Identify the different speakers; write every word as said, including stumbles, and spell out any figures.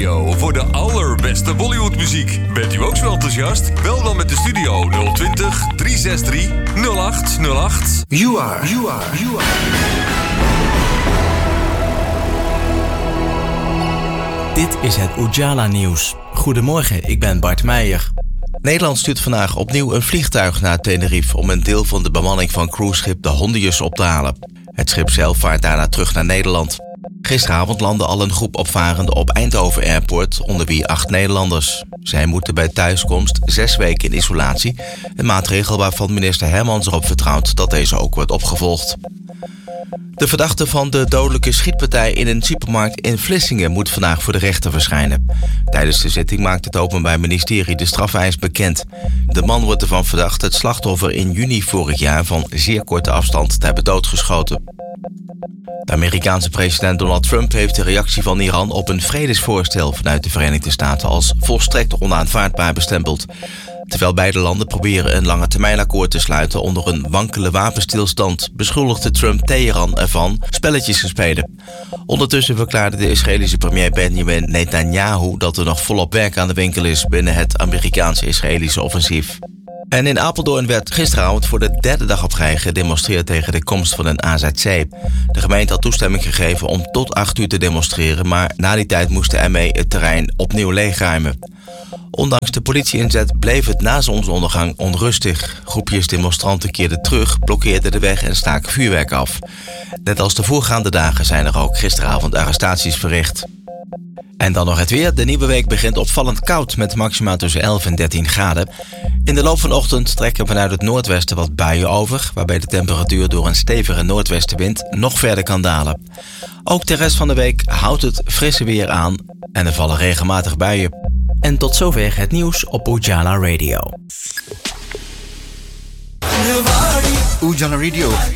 Speaker 1: Radio voor de allerbeste Bollywoodmuziek. Bent u ook zo enthousiast? Bel dan met de studio nul twintig, drie zes drie, nul acht nul acht.
Speaker 2: You are, you are, you are.
Speaker 3: Dit is het Ujala Nieuws. Goedemorgen, ik ben Bart Meijer. Nederland stuurt vandaag opnieuw een vliegtuig naar Tenerife om een deel van de bemanning van cruiseschip de Hondius op te halen. Het schip zelf vaart daarna terug naar Nederland. Gisteravond landde al een groep opvarenden op Eindhoven Airport, onder wie acht Nederlanders. Zij moeten bij thuiskomst zes weken in isolatie, een maatregel waarvan minister Hermans erop vertrouwt dat deze ook wordt opgevolgd. De verdachte van de dodelijke schietpartij in een supermarkt in Vlissingen moet vandaag voor de rechter verschijnen. Tijdens de zitting maakt het Openbaar Ministerie de strafeis bekend. De man wordt ervan verdacht het slachtoffer in juni vorig jaar van zeer korte afstand te hebben doodgeschoten. De Amerikaanse president Donald Trump heeft de reactie van Iran op een vredesvoorstel vanuit de Verenigde Staten als volstrekt onaanvaardbaar bestempeld. Terwijl beide landen proberen een langetermijnakkoord te sluiten onder een wankele wapenstilstand, beschuldigde Trump Teheran ervan spelletjes te spelen. Ondertussen verklaarde de Israëlische premier Benjamin Netanyahu dat er nog volop werk aan de winkel is binnen het Amerikaans-Israëlische offensief. En in Apeldoorn werd gisteravond voor de derde dag op rij gedemonstreerd tegen de komst van een A Z C. De gemeente had toestemming gegeven om tot acht uur te demonstreren, maar na die tijd moest de M E het terrein opnieuw leegruimen. Ondanks de politie-inzet bleef het na zonsondergang onrustig. Groepjes demonstranten keerden terug, blokkeerden de weg en staken vuurwerk af. Net als de voorgaande dagen zijn er ook gisteravond arrestaties verricht. En dan nog het weer. De nieuwe week begint opvallend koud met maxima tussen elf en dertien graden. In de loop van de ochtend trekken vanuit het noordwesten wat buien over, waarbij de temperatuur door een stevige noordwestenwind nog verder kan dalen. Ook de rest van de week houdt het frisse weer aan en er vallen regelmatig buien. En tot zover het nieuws op Ujala Radio.
Speaker 2: Ujala Radio.